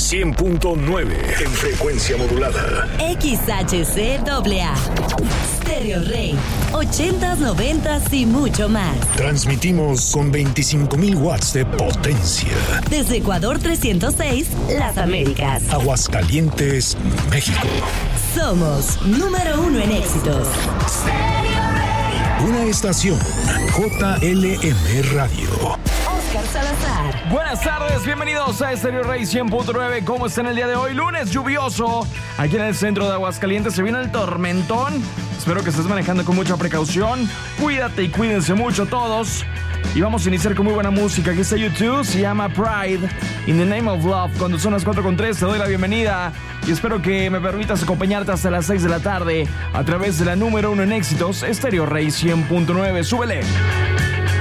100.9 en frecuencia modulada. XHCAA. Stereo Rey. 80s, 90s y mucho más. Transmitimos con 25,000 watts de potencia. Desde Ecuador 306, Las Américas. Aguascalientes, México. Somos número 1 en éxitos. Una estación JLM Radio. Oscar Salazar. Buenas tardes, bienvenidos a Stereo Rey 100.9. ¿Cómo están el día de hoy? Lunes lluvioso. Aquí en el centro de Aguascalientes se viene el tormentón. Espero que estés manejando con mucha precaución. Cuídate y cuídense mucho todos. Y vamos a iniciar con muy buena música. Aquí está YouTube, se llama Pride, In the Name of Love. Cuando son las 4:03 te doy la bienvenida. Y espero que me permitas acompañarte hasta las 6 de la tarde a través de la número 1 en éxitos, Stereo Rey 100.9. ¡Súbele!